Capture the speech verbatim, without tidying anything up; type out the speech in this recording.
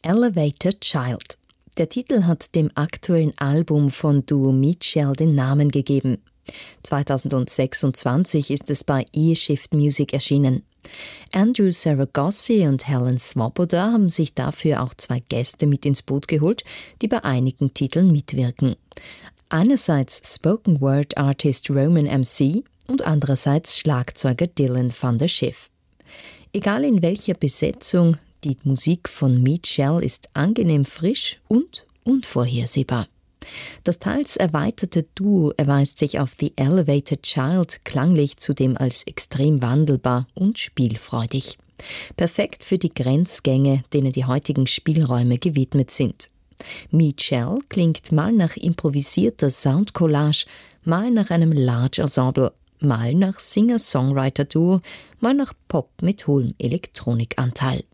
Elevator Child. Der Titel hat dem aktuellen Album von Duo Meat-Shell den Namen gegeben. zweitausendsechsundzwanzig ist es bei E-Shift Music erschienen. Andrew Saragossi und Helen Swoboda haben sich dafür auch zwei Gäste mit ins Boot geholt, die bei einigen Titeln mitwirken. Einerseits Spoken Word Artist Roman M C und andererseits Schlagzeuger Dylan van der Schiff. Egal in welcher Besetzung, die Musik von Meat-Shell ist angenehm frisch und unvorhersehbar. Das teils erweiterte Duo erweist sich auf The Elevator Child klanglich zudem als extrem wandelbar und spielfreudig. Perfekt für die Grenzgänge, denen die heutigen Spielräume gewidmet sind. Meat-Shell klingt mal nach improvisierter Soundcollage, mal nach einem Large Ensemble, mal nach Singer-Songwriter-Duo, mal nach Pop mit hohem Elektronikanteil.